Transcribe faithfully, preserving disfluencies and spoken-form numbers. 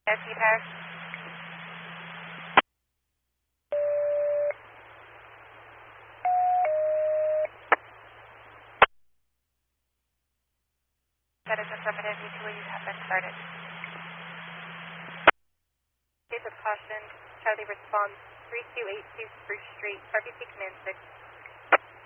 S E pass. That is affirmative. Utilities have been started. Case of caution. Charlie responds three two eight two Spruce Street. R B C Command six.